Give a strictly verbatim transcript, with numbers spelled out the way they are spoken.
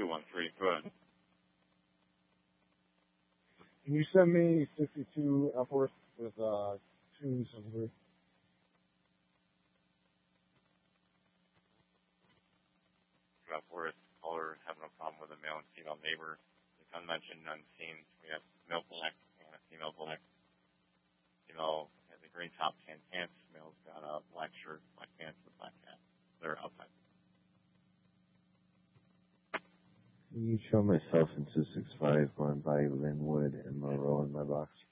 two one three. Go ahead. Can you send me sixty-two Epworth with uh, two silver? Epworth, caller having a problem with a male and female neighbor. It's unmentioned, unseen. We have male black and a female black. Female has a green top, tan pants. Male's got a black shirt, black pants with black hat. They're outside. Can you show myself in two six five going by Linwood and Monroe in my box?